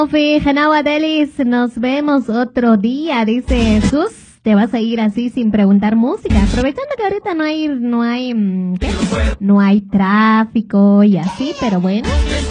Janawa Delis, nos vemos otro día, dice Sus. Te vas a ir así sin preguntar música, aprovechando que ahorita no hay, ¿qué? No hay tráfico y así, pero bueno.